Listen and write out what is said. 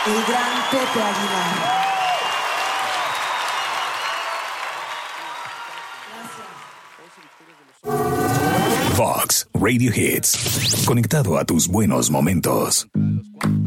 el gran Pepe Aguilar. Vox Radio Hits. Conectado a tus buenos momentos.